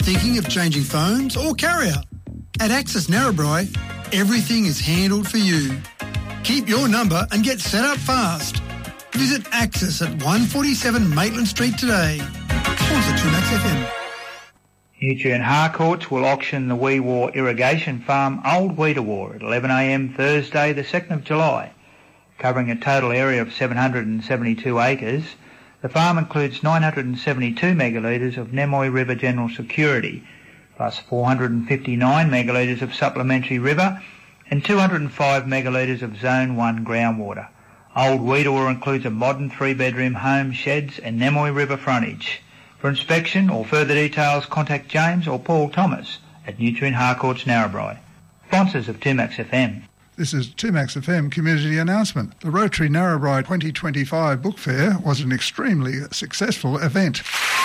Thinking of changing phones or carrier? At Access Narrabri, everything is handled for you. Keep your number and get set up fast. Visit Access at 147 Maitland Street today. Sponsor 2Max FM. Nutrien Harcourts will auction the Wee Waa Irrigation Farm Old Weedawaw at 11am Thursday the 2nd of July. Covering a total area of 772 acres, the farm includes 972 megalitres of Nemoy River General Security, plus 459 megalitres of supplementary river and 205 megalitres of Zone 1 groundwater. Old Weedawaw includes a modern 3-bedroom home, sheds and Nemoy River frontage. For inspection or further details, contact James or Paul Thomas at Nutrien Harcourts Narrabri. Sponsors of 2Max FM. This is 2Max FM community announcement. The Rotary Narrabri 2025 Book Fair was an extremely successful event.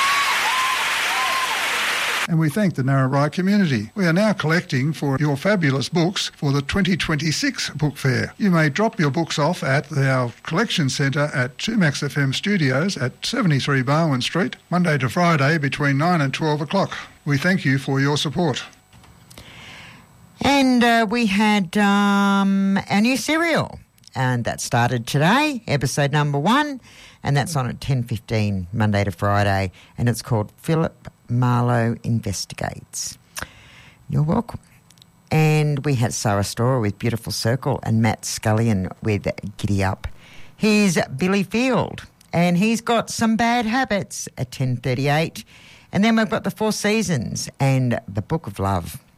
And we thank the Narrabri community. We are now collecting for your fabulous books for the 2026 Book Fair. You may drop your books off at our collection centre at 2Max FM Studios at 73 Barwon Street, Monday to Friday between 9 and 12 o'clock. We thank you for your support. And we had our new serial, and that started today, episode number 1, and that's on at 10:15 Monday to Friday, and it's called Philip Marlowe Investigates. You're welcome. And we had Sarah Storer with Beautiful Circle and Matt Scullion with Giddy Up. Here's Billy Field, and he's got Some Bad Habits at 10:38, and then we've got The Four Seasons and The Book of Love.